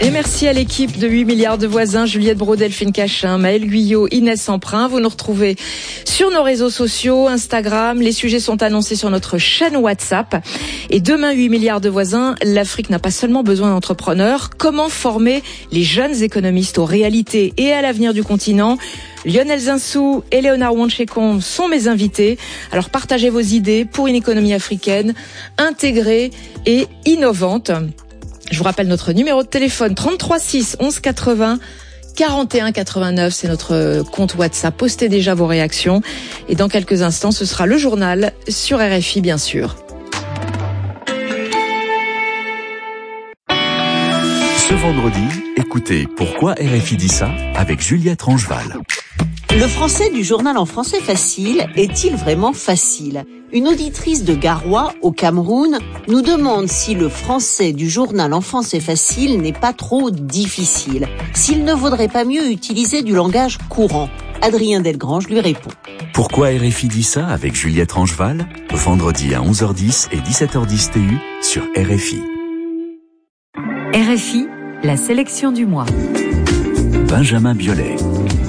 Et merci à l'équipe de 8 milliards de voisins, Juliette Brault, Delphine Cachin, Maëlle Guyot, Inès Emprunt. Vous nous retrouvez sur nos réseaux sociaux, Instagram. Les sujets sont annoncés sur notre chaîne WhatsApp. Et demain, 8 milliards de voisins, l'Afrique n'a pas seulement besoin d'entrepreneurs. Comment former les jeunes économistes aux réalités et à l'avenir du continent ? Lionel Zinsou et Léonard Wanchekon sont mes invités. Alors partagez vos idées pour une économie africaine intégrée et innovante. Je vous rappelle notre numéro de téléphone 33 6 11 80 41 89, c'est notre compte WhatsApp. Postez déjà vos réactions et dans quelques instants, ce sera le journal sur RFI bien sûr. Ce vendredi, écoutez Pourquoi RFI dit ça avec Juliette Rangeval. Le français du journal en français facile est-il vraiment facile ? Une auditrice de Garoua, au Cameroun, nous demande si le français du journal en français facile n'est pas trop difficile, s'il ne vaudrait pas mieux utiliser du langage courant. Adrien Delgrange lui répond. Pourquoi RFI dit ça avec Juliette Rangeval, vendredi à 11h10 et 17h10 TU sur RFI. RFI, la sélection du mois. Benjamin Biolay.